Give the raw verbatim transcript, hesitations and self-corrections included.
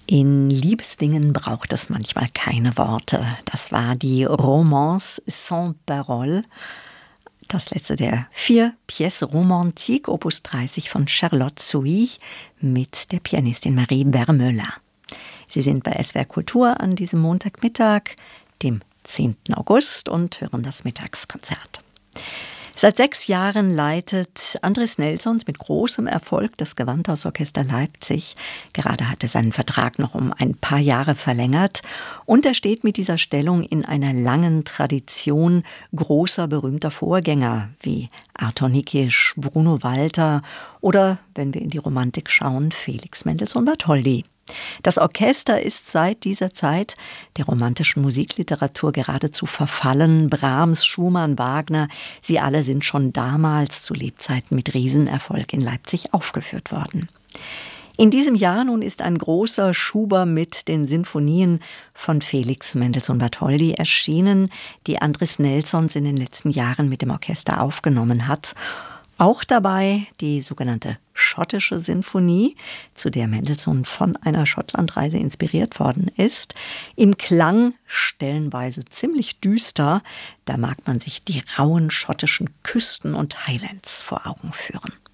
In Liebesdingen braucht es manchmal keine Worte. Das war die Romance sans parole, das letzte der vier Pièces romantiques, Opus dreißig von Charlotte Souy mit der Pianistin Marie Vermeulen. Sie sind bei S W R Kultur an diesem Montagmittag, dem zehnten August, und hören das Mittagskonzert. Seit sechs Jahren leitet Andris Nelsons mit großem Erfolg das Gewandhausorchester Leipzig. Gerade hat er seinen Vertrag noch um ein paar Jahre verlängert. Und er steht mit dieser Stellung in einer langen Tradition großer, berühmter Vorgänger wie Arthur Nikisch, Bruno Walter oder, wenn wir in die Romantik schauen, Felix Mendelssohn Bartholdy. Das Orchester ist seit dieser Zeit der romantischen Musikliteratur geradezu verfallen. Brahms, Schumann, Wagner, sie alle sind schon damals zu Lebzeiten mit Riesenerfolg in Leipzig aufgeführt worden. In diesem Jahr nun ist ein großer Schuber mit den Sinfonien von Felix Mendelssohn Bartholdy erschienen, die Andris Nelsons in den letzten Jahren mit dem Orchester aufgenommen hat. Auch dabei die sogenannte schottische Sinfonie, zu der Mendelssohn von einer Schottlandreise inspiriert worden ist. Im Klang stellenweise ziemlich düster, da mag man sich die rauen schottischen Küsten und Highlands vor Augen führen.